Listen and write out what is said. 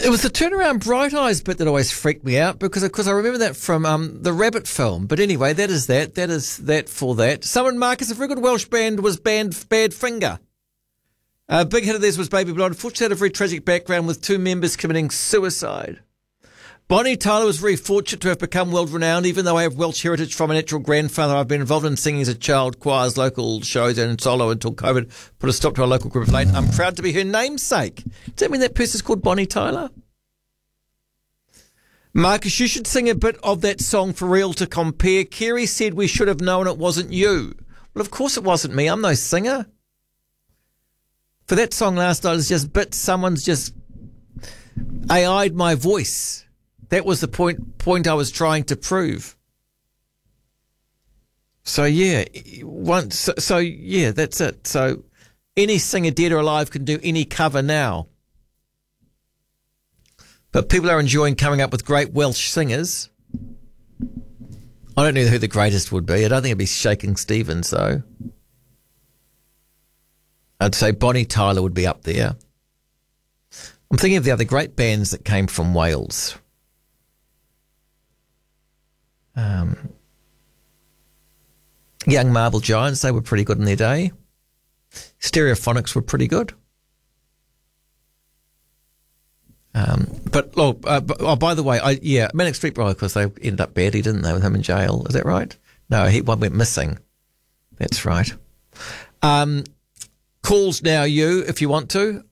It was the turnaround Bright Eyes bit that always freaked me out because, of course, I remember that from the Rabbit film. But anyway, that is that for that. Someone, Marcus, a very good Welsh band was band Bad Finger. A big hit of theirs was Baby Blonde. Unfortunately, had a very tragic background with two members committing suicide. Bonnie Tyler was very fortunate to have become world-renowned. Even though I have Welsh heritage from a natural grandfather, I've been involved in singing as a child, choirs, local shows and solo until COVID put a stop to our local group of late. I'm proud to be her namesake. Does that mean that person's called Bonnie Tyler? Marcus, you should sing a bit of that song for real to compare. Kerry said we should have known it wasn't you. Well, of course it wasn't me. I'm no singer. For that song last night, it's just bits. Someone's just AI'd my voice. That was the point I was trying to prove. So yeah, that's it. So any singer, dead or alive, can do any cover now. But people are enjoying coming up with great Welsh singers. I don't know who the greatest would be. I don't think it'd be Shaking Stevens, though. I'd say Bonnie Tyler would be up there. I'm thinking of the other great bands that came from Wales. Young Marble Giants, they were pretty good in their day. Stereophonics were pretty good. By the way, Manic Street Preachers, because they ended up badly, didn't they, with him in jail? Is that right? No, one went missing. That's right. Calls now, you, if you want to.